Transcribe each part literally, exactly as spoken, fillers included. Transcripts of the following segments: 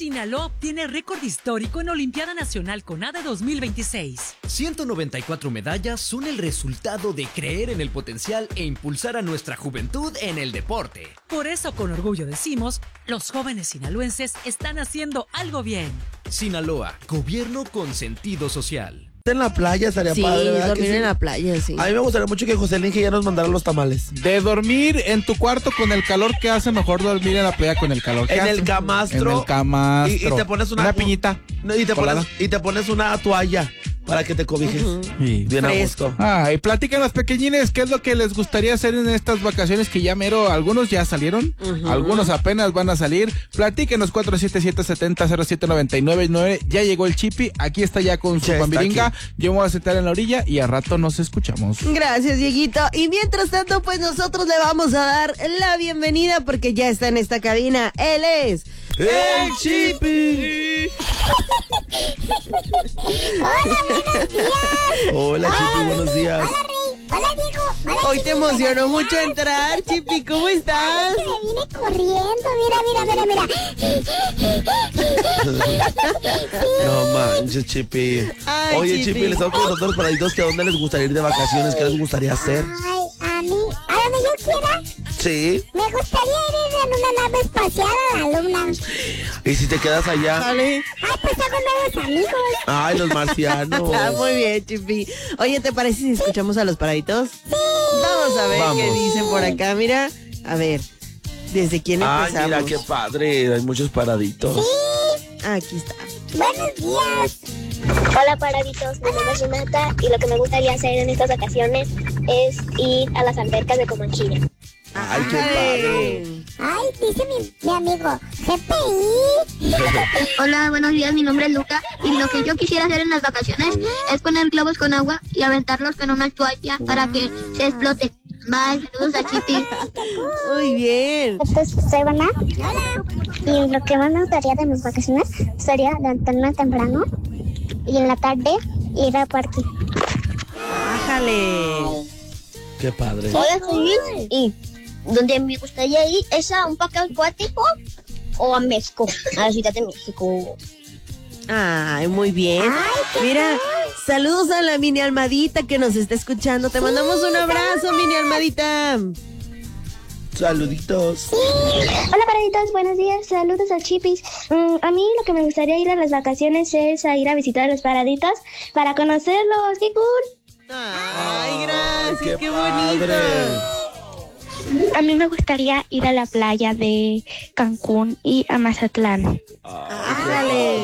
Sinaloa obtiene récord histórico en Olimpiada Nacional CONADE dos mil veintiséis. ciento noventa y cuatro medallas son el resultado de creer en el potencial e impulsar a nuestra juventud en el deporte. Por eso, con orgullo decimos, los jóvenes sinaloenses están haciendo algo bien. Sinaloa, gobierno con sentido social. En la playa estaría Sí, padre, ¿verdad? dormir Que sí. en la playa, sí. A mí me gustaría mucho que José Linge ya nos mandara los tamales. De dormir en tu cuarto con el calor que hace, mejor dormir en la playa con el calor que En hace. el camastro. En el camastro. Y, y te pones una, una piñita. No, y, te colada. pones, y te pones una toalla para que te cobijes. Ujú. Sí. Bien Fresco. a gusto. Ah, y platican los pequeñines qué es lo que les gustaría hacer en estas vacaciones que ya mero, algunos ya salieron, Ujú. algunos apenas van a salir. Platíquenos cuatro siete siete, siete cero, cero siete nueve nueve. Ya llegó el Chipi, aquí está ya con su Ya está bambiringa. aquí. Yo me voy a sentar en la orilla y a rato nos escuchamos. Gracias, Dieguito. Y mientras tanto, pues nosotros le vamos a dar la bienvenida porque ya está en esta cabina. Él es... ¡El Chipi! Hola, Chipi, buenos días. Hola, Diego. Hola, Hoy te emocionó mucho entrar, Chipi. ¿Cómo estás? me vine corriendo. Mira, mira, mira, mira. No manches, Chipi. Ay, Oye, Chipi. Chipi, les estamos preguntando a los paraditos que a dónde les gustaría ir de vacaciones, qué les gustaría hacer. Ay, a mí, a donde yo quiera, Sí. me gustaría ir en una nave espacial a la luna. Y si te quedas allá. Dale. Ay, pues hago nuevos amigos. Ay, los marcianos. Ah, muy bien, Chipi. Oye, ¿te parece si escuchamos a los paraditos? Sí. Vamos a ver Vamos. qué dicen por acá. Mira, a ver, ¿desde quién Ay, empezamos? mira qué padre. Hay muchos paraditos. Aquí está. Buenos días. Hola paraditos, mi nombre es Renata y lo que me gustaría hacer en estas vacaciones es ir a las albercas de Comanchilla. Ay, qué padre. Ay, dice mi, mi amigo, G P I. Hola, buenos días, mi nombre es Luca y lo que yo quisiera hacer en las vacaciones es poner globos con agua y aventarlos con una toalla para que se explote. Bye, saludos a Chipi. Muy bien. Esto es Sebana. Y lo que más me gustaría de mis vacaciones sería levantarme temprano y en la tarde ir al parque. Bájale. Qué padre. Hola, soy Luis y donde me gustaría ir es a un parque acuático o a México, a la Ciudad de México. Ay, muy bien. Mira, saludos a la mini almadita que nos está escuchando. Te mandamos un abrazo, mini almadita. Saluditos. Hola paraditos, buenos días, saludos a Chipis. Mm, a mí lo que me gustaría ir a las vacaciones es a ir a visitar a los paraditos para conocerlos. ¡Qué cool! Ay, gracias, Ay, qué, padre. bonito. A mí me gustaría ir a la playa de Cancún y a Mazatlán. Bájale.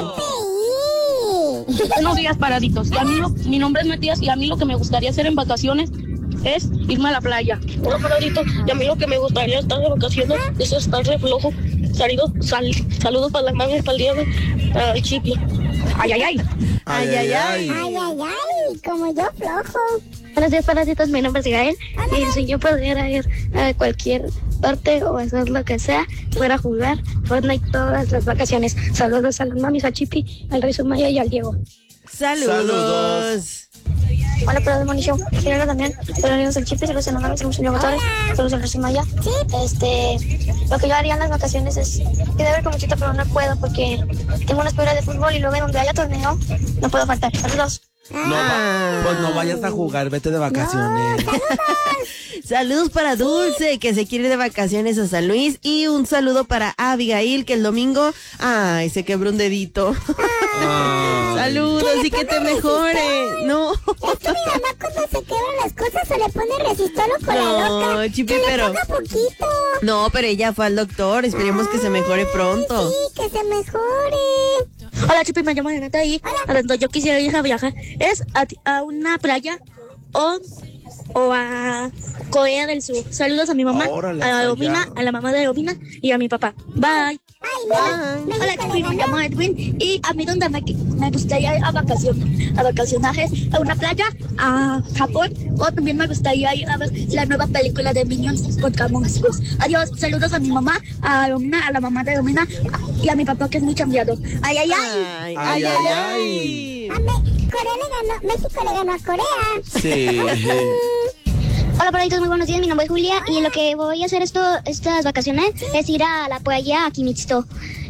Buenos días, paraditos. Y a mí lo- mi nombre es Matías y a mí lo que me gustaría hacer en vacaciones es irme a la playa. Hola, paraditos. Y a mí lo que me gustaría estar de vacaciones es estar re flojo. Saludos, sal- saludos para las mamis, para el día de para el Chipi. Ay, ay, ay. Ay, ay, ay. Ay, ay, ay, como yo flojo. Buenos días, paraditos. Mi nombre es Gael. Y si yo pudiera ir a cualquier parte o hacer lo que sea, fuera a jugar Fortnite todas las vacaciones. Saludos a las mamis, a Chipi, al Rey Sumaya y al Diego. Saludos. Saludos. Hola, pero de Monicio. Quiero también. Saludos al Chipi, saludos a las mamis, saludos a los Torres, saludos al Rey Sumaya. Este, lo que yo haría en las vacaciones es que de ver con muchito, pero no puedo porque tengo una escuela de fútbol y luego donde haya torneo no puedo faltar. Saludos. No, va- pues no vayas a jugar, vete de vacaciones. Saludos para Dulce, que se quiere ir de vacaciones a San Luis. Y un saludo para Abigail, que el domingo, ay, se quebró un dedito. Ay. Saludos y que te mejore. No. Es que mi mamá cuando se quebran las cosas se le pone resistolo con la loca. No, Chipi, que pero... le ponga poquito. No, pero ella fue al doctor. Esperemos que se mejore pronto. Sí, que se mejore. Hola, Chipi, me llamo Renata y a donde yo quisiera ir a viajar es a, a una playa o, o a Corea del Sur. Saludos a mi mamá, Órale, a allá. Romina, a la mamá de Romina y a mi papá. Bye. Ay, mira, Bye. Hola, Chipi, me llamo Edwin y a mí donde me, me gustaría ir a vacaciones, a vacacionajes a una playa, a Japón, o también me gustaría ir a ver la nueva película de Minions con monstruos. Adiós, saludos a mi mamá, a Romina, a la mamá de Romina y a mi papá que es muy cambiado. Ay, ay, ay. Ay, Ay, ay, ay. a Me- Corea le ganó, México le ganó a Corea. Sí. Hola, paraditos, muy buenos días. Mi nombre es Julia y lo que voy a hacer esto, estas vacaciones es ir a la playa a Kimitsuto.